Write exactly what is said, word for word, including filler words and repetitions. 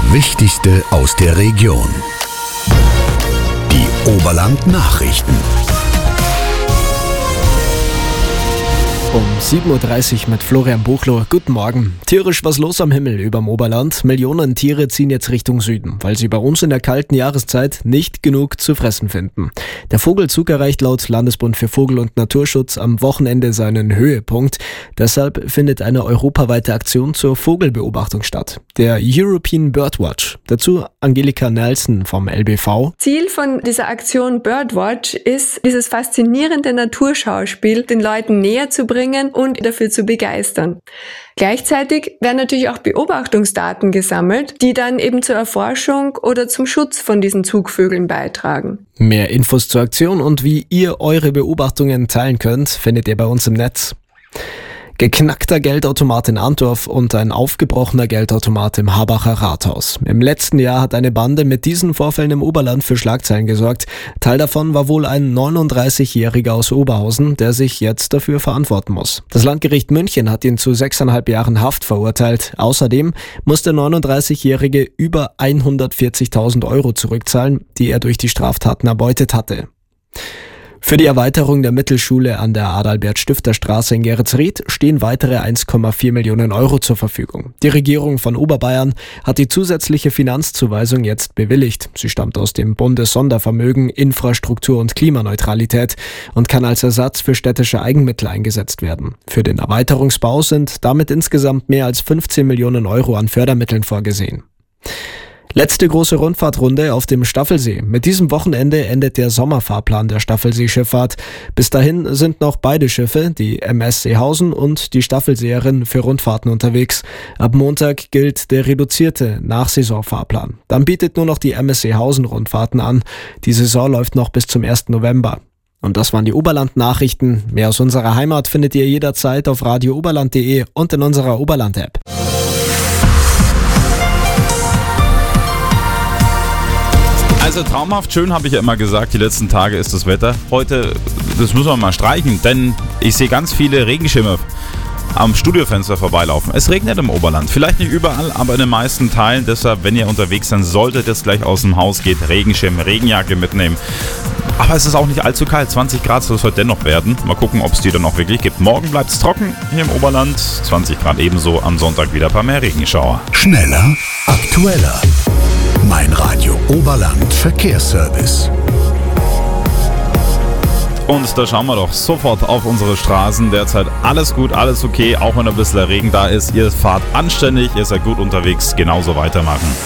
Wichtigste aus der Region. Die Oberland-Nachrichten. Um sieben Uhr dreißig mit Florian Buchloh. Guten Morgen. Tierisch was los am Himmel überm Oberland. Millionen Tiere ziehen jetzt Richtung Süden, weil sie bei uns in der kalten Jahreszeit nicht genug zu fressen finden. Der Vogelzug erreicht laut Landesbund für Vogel- und Naturschutz am Wochenende seinen Höhepunkt. Deshalb findet eine europaweite Aktion zur Vogelbeobachtung statt. Der European Birdwatch. Dazu Angelika Nelson vom L B V. Ziel von dieser Aktion Birdwatch ist, dieses faszinierende Naturschauspiel den Leuten näher zu bringen und dafür zu begeistern. Gleichzeitig werden natürlich auch Beobachtungsdaten gesammelt, die dann eben zur Erforschung oder zum Schutz von diesen Zugvögeln beitragen. Mehr Infos zur Aktion und wie ihr eure Beobachtungen teilen könnt, findet ihr bei uns im Netz. Geknackter Geldautomat in Antorf und ein aufgebrochener Geldautomat im Harbacher Rathaus. Im letzten Jahr hat eine Bande mit diesen Vorfällen im Oberland für Schlagzeilen gesorgt. Teil davon war wohl ein neununddreißigjähriger aus Oberhausen, der sich jetzt dafür verantworten muss. Das Landgericht München hat ihn zu sechseinhalb Jahren Haft verurteilt. Außerdem muss der neununddreißigjährige über hundertvierzigtausend Euro zurückzahlen, die er durch die Straftaten erbeutet hatte. Für die Erweiterung der Mittelschule an der Adalbert-Stifter-Straße in Geretsried stehen weitere eins Komma vier Millionen Euro zur Verfügung. Die Regierung von Oberbayern hat die zusätzliche Finanzzuweisung jetzt bewilligt. Sie stammt aus dem Bundessondervermögen Infrastruktur und Klimaneutralität und kann als Ersatz für städtische Eigenmittel eingesetzt werden. Für den Erweiterungsbau sind damit insgesamt mehr als fünfzehn Millionen Euro an Fördermitteln vorgesehen. Letzte große Rundfahrtrunde auf dem Staffelsee. Mit diesem Wochenende endet der Sommerfahrplan der Staffelseeschifffahrt. Bis dahin sind noch beide Schiffe, die M S Seehausen und die Staffelseherin, für Rundfahrten unterwegs. Ab Montag gilt der reduzierte Nachsaisonfahrplan. Dann bietet nur noch die M S Seehausen Rundfahrten an. Die Saison läuft noch bis zum ersten November. Und das waren die Oberland-Nachrichten. Mehr aus unserer Heimat findet ihr jederzeit auf radio oberland punkt de und in unserer Oberland-App. Also traumhaft schön, habe ich ja immer gesagt, die letzten Tage ist das Wetter. Heute, das müssen wir mal streichen, denn ich sehe ganz viele Regenschirme am Studiofenster vorbeilaufen. Es regnet im Oberland, vielleicht nicht überall, aber in den meisten Teilen. Deshalb, wenn ihr unterwegs sein solltet, jetzt gleich aus dem Haus geht, Regenschirm, Regenjacke mitnehmen. Aber es ist auch nicht allzu kalt, zwanzig Grad soll es heute dennoch werden. Mal gucken, ob es die dann auch wirklich gibt. Morgen bleibt es trocken hier im Oberland, zwanzig Grad ebenso, am Sonntag wieder ein paar mehr Regenschauer. Schneller, aktueller. Mein Radio Oberland Verkehrsservice. Und da schauen wir doch sofort auf unsere Straßen. Derzeit alles gut, alles okay, auch wenn ein bisschen Regen da ist. Ihr fahrt anständig, ihr seid gut unterwegs, genauso weitermachen.